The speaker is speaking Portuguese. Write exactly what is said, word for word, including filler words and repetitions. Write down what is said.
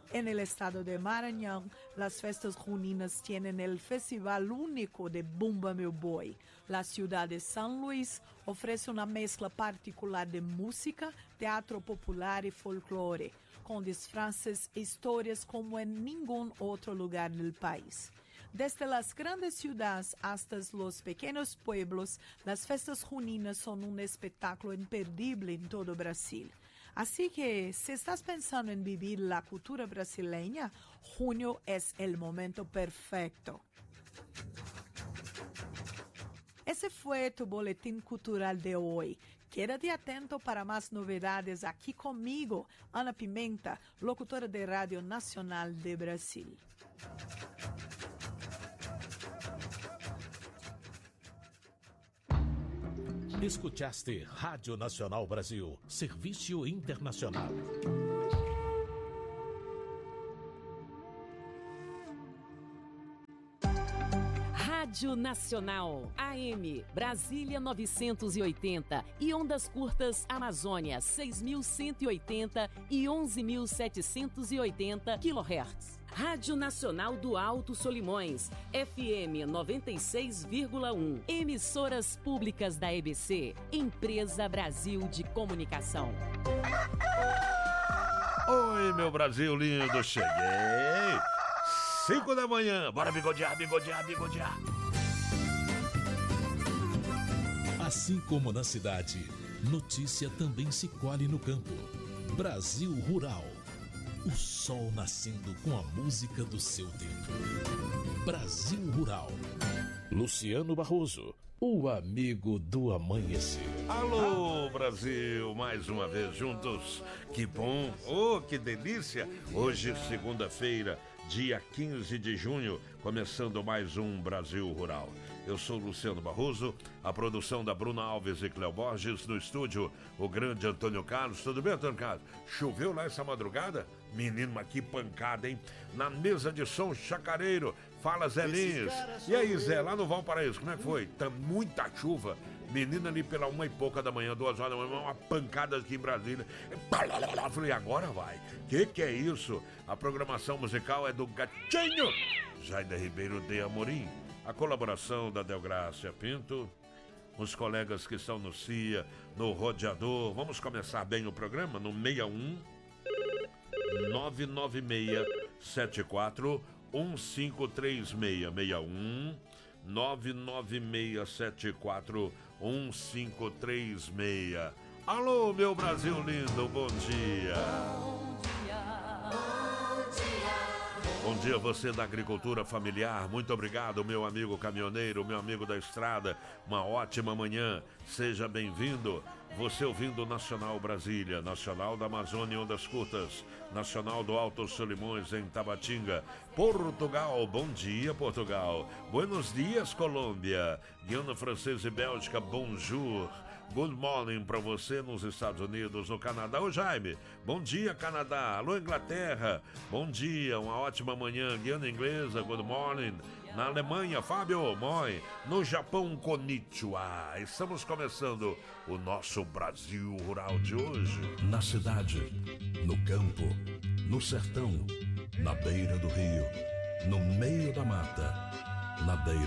En el estado de Maranhão, las fiestas juninas tienen el festival único de Bumba Meu Boi. La ciudad de San Luis ofrece una mezcla particular de música, teatro popular y folclore, con disfraces e historias como en ningún otro lugar del país. Desde las grandes ciudades hasta los pequeños pueblos, las fiestas juninas son un espectáculo imperdible en todo Brasil. Así que, si estás pensando en vivir la cultura brasileña, junio es el momento perfecto. Ese fue tu boletín cultural de hoy. Quédate atento para más novedades aquí conmigo, Ana Pimenta, locutora de Radio Nacional de Brasil. Escutaste Rádio Nacional Brasil, Serviço Internacional. Rádio Nacional, A M, Brasília novecentos e oitenta e ondas curtas Amazônia seis mil cento e oitenta e onze mil setecentos e oitenta quilohertz. Rádio Nacional do Alto Solimões, F M noventa e seis vírgula um. Emissoras públicas da E B C, Empresa Brasil de Comunicação. Oi, meu Brasil lindo, cheguei! Cinco da manhã, bora bigodear, bigodear, bigodear. Assim como na cidade, notícia também se colhe no campo. Brasil Rural. O sol nascendo com a música do seu tempo. Brasil Rural. Luciano Barroso, o amigo do amanhecer. Alô, Brasil, mais uma vez juntos. Que bom, oh, que delícia. Hoje, segunda-feira, dia quinze de junho, começando mais um Brasil Rural. Eu sou Luciano Barroso, a produção da Bruna Alves e Cléo Borges, no estúdio, o grande Antônio Carlos. Tudo bem, Antônio Carlos? Choveu lá essa madrugada? Menino, mas que pancada, hein? Na mesa de som, Chacareiro, fala Zé Lins. E aí, Zé, lá no Valparaíso, como é que foi? Tá muita chuva. Menina, ali pela uma e pouca da manhã, duas horas da manhã, uma pancada aqui em Brasília. Falei, agora vai. Que que é isso? A programação musical é do Gatinho Jaida Ribeiro de Amorim. A colaboração da Delgrácia Pinto, os colegas que estão no C I A, no Rodeador. Vamos começar bem o programa no seis um nove nove seis sete quatro um cinco três seis. seis um nove nove seis sete quatro um cinco três seis. Alô, meu Brasil lindo, bom dia. Bom dia, bom dia. Bom dia, você da agricultura familiar. Muito obrigado, meu amigo caminhoneiro, meu amigo da estrada. Uma ótima manhã. Seja bem-vindo. Você ouvindo Nacional Brasília, Nacional da Amazônia em Ondas Curtas, Nacional do Alto Solimões em Tabatinga, Portugal. Bom dia, Portugal. Buenos dias, Colômbia. Guiana Francesa e Bélgica, bonjour. Good morning para você nos Estados Unidos, no Canadá. Ô Jaime, bom dia, Canadá. Alô, Inglaterra, bom dia, uma ótima manhã. Guiana Inglesa, good morning. Na Alemanha, Fábio, moi. No Japão, konnichiwa. Estamos começando o nosso Brasil Rural de hoje. Na cidade, no campo, no sertão, na beira do rio, no meio da mata, na beira